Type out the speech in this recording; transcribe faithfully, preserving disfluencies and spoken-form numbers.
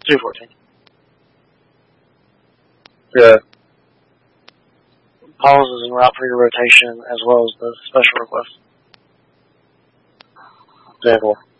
two fourteen. Yeah. Pauses and route for your rotation, as well as the special request. Table.